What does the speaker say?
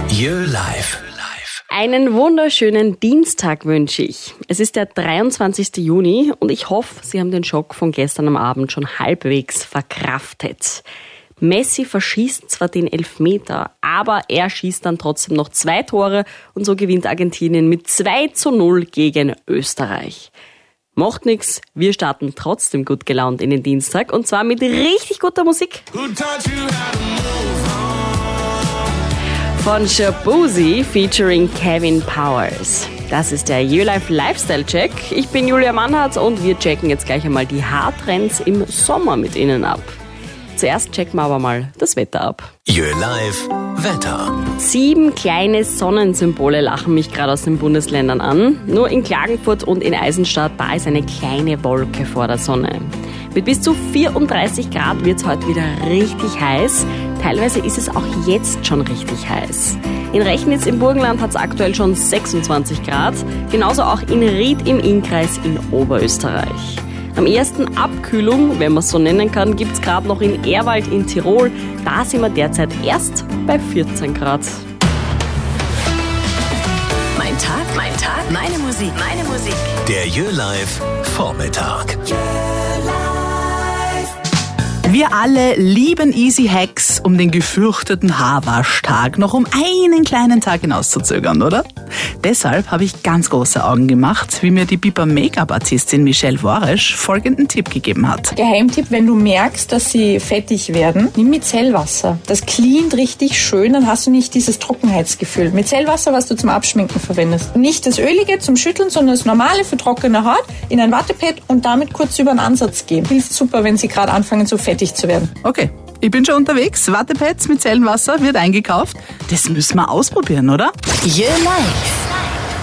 Your Life. Einen wunderschönen Dienstag wünsche ich. Es ist der 23. Juni und ich hoffe, Sie haben den Schock von gestern am Abend schon halbwegs verkraftet. Messi verschießt zwar den Elfmeter, aber er schießt dann trotzdem noch 2 Tore und so gewinnt Argentinien mit 2:0 gegen Österreich. Macht nix, wir starten trotzdem gut gelaunt in den Dienstag und zwar mit richtig guter Musik. Von Shaboozey featuring Kevin Powers. Das ist der Your Life Lifestyle Check. Ich bin Julia Mannhardt und wir checken jetzt gleich einmal die Haartrends im Sommer mit Ihnen ab. Zuerst checken wir aber mal das Wetter ab. Your Life Wetter. 7 kleine Sonnensymbole lachen mich gerade aus den Bundesländern an. Nur in Klagenfurt und in Eisenstadt, da ist eine kleine Wolke vor der Sonne. Mit bis zu 34 Grad wird es heute wieder richtig heiß. Teilweise ist es auch jetzt schon richtig heiß. In Rechnitz im Burgenland hat es aktuell schon 26 Grad. Genauso auch in Ried im Innkreis in Oberösterreich. Am ehesten Abkühlung, wenn man es so nennen kann, gibt es gerade noch in Ehrwald in Tirol. Da sind wir derzeit erst bei 14 Grad. Mein Tag, meine Musik. Der Your Life Vormittag. Wir alle lieben Easy Hacks, um den gefürchteten Haarwaschtag noch um einen kleinen Tag hinauszuzögern, oder? Deshalb habe ich ganz große Augen gemacht, wie mir die Biber Make-up-Artistin Michelle Woresch folgenden Tipp gegeben hat. Geheimtipp, wenn du merkst, dass sie fettig werden, nimm Micellwasser. Das cleant richtig schön, dann hast du nicht dieses Trockenheitsgefühl. Micellwasser, was du zum Abschminken verwendest. Nicht das Ölige zum Schütteln, sondern das normale für trockene Haut in ein Wattepad und damit kurz über den Ansatz gehen. Hilft super, wenn sie gerade anfangen, so fettig zu werden. Okay, ich bin schon unterwegs. Wattepads mit Zellenwasser wird eingekauft. Das müssen wir ausprobieren, oder? Your Life.